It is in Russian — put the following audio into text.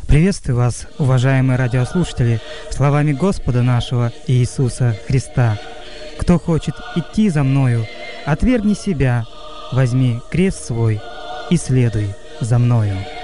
Приветствую вас, уважаемые радиослушатели, словами Господа нашего Иисуса Христа. Кто хочет идти за мною, отвергни себя, возьми крест свой и следуй за мною.